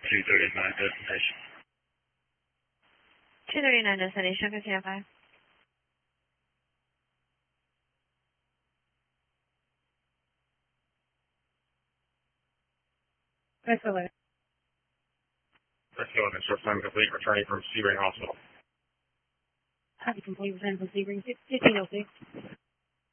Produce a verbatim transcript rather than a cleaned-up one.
two thirty-nine destination. two thirty-nine destination, can stand by. That's eleven. That's eleven, short time complete, returning from Sebring Hospital. Happy complete return from Sebring, fifteen oh six.